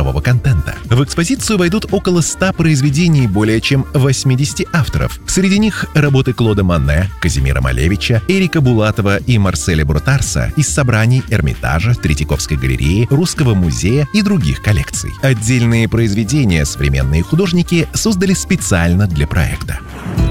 цифрового контента. В экспозицию войдут около 100 произведений более чем 80 авторов. Среди них работы Клода Моне, Казимира Малевича, Эрика Булатова и Марселя Брутарса из собраний Эрмитажа, Третьяковской галереи, Русского музея и других коллекций. Отдельные произведения современные художники создали специально для проекта.